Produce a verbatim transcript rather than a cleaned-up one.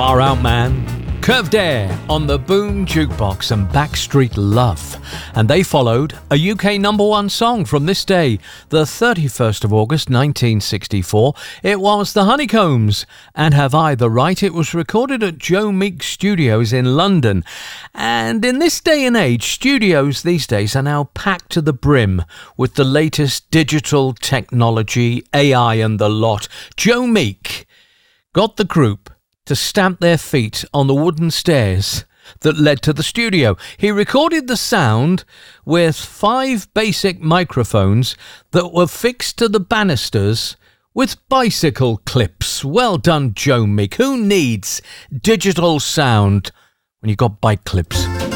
Far Out Man, Curved Air on the Boom Jukebox, and Backstreet Love. And they followed a U K number one song from this day, the thirty-first of August nineteen sixty-four. It was The Honeycombs and Have I the Right? It was recorded at Joe Meek Studios in London. And in this day and age, studios these days are now packed to the brim with the latest digital technology, A I and the lot. Joe Meek got the group to stamp their feet on the wooden stairs that led to the studio. He recorded the sound with five basic microphones that were fixed to the banisters with bicycle clips. Well done, Joe Meek. Who needs digital sound when you've got bike clips?